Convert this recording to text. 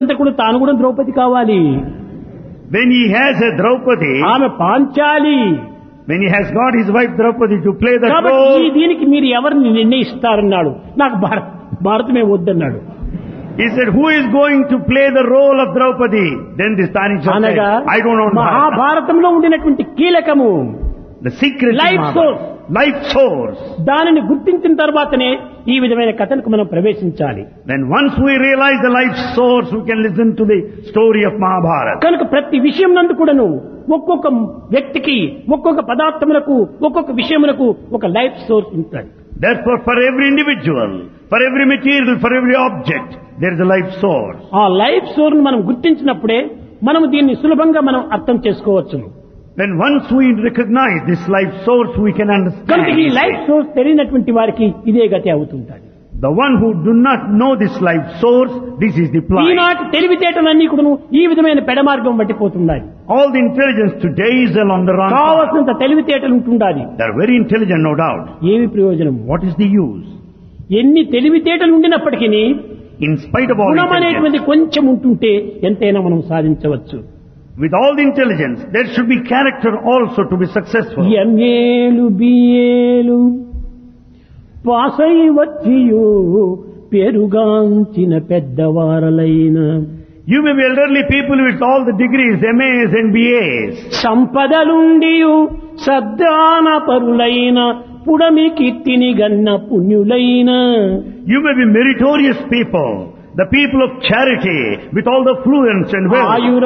తాను కూడా ద్రౌపది కావాలి. When he has a Draupadi, ఆమె Panchali. when he has got his wife Draupadi to play that కాబట్టి role, దీనికి మీరు ఎవరిని నిర్ణయిస్తారన్నాడు. నాకు భారతమే వద్దన్నాడు. he said, who is going to play the role of Draupadi? Then this Tanisha said, అనగా I don't know. మహాభారతంలో ఉండినటువంటి కీలకము The secret Life source. life source. దానిని గుర్తించిన తర్వాతనే ఈ విధమైన కథలకు మనం ప్రవేశించాలి. Then once we realize the life source, we can listen to the story of Mahabharata. కనుక ప్రతి విషయం నందు కూడాను ఒక్కొక్క వ్యక్తికి ఒక్కొక్క పదార్థములకు ఒక్కొక్క విషయములకు ఒక లైఫ్ సోర్స్ ఉంటుంది. Therefore, for every individual, for every material, for every object, there is a life source. ఆ లైఫ్ సోర్స్ మనం గుర్తించినప్పుడే మనం దీన్ని సులభంగా మనం అర్థం చేసుకోవచ్చును. Then once we recognize this life source, we can కనుక ఈ understand. లైఫ్ సోర్స్ తెలియనటువంటి వారికి ఇదే గతి అవుతుంటాడు. The one who do not know this life source, this is the plight. ఈనాటి తెలివితేటలన్నీ కూడా ఈ విధమైన పెడమార్గం పట్టిపోతున్నాయి. All the intelligence today is along the wrong path. కావలసినంత తెలివితేటలు ఉంటుండాలి. They are very intelligent, no doubt. ఏమి ప్రయోజనం? What is the use? ఎన్ని తెలివితేటలు ఉండినప్పటికీ In spite of all గుణం intelligence, అనేటువంటి కొంచెం ఉంటుంటే ఎంతైనా మనం సాధించవచ్చు. with all the intelligence, there should be character also to be successful. ఎంఏలు బిఏలు పాసై వచ్చియు పెరుగాంచిన పెద్దవారలైన You may be elderly people with all the degrees, MAs and BAs. సంపదలుండియు సద్దాన పరులైన పుడమి కీర్తిని గన్న పుణ్యులైన You may be meritorious people, the people of charity with all the fluence and wealth.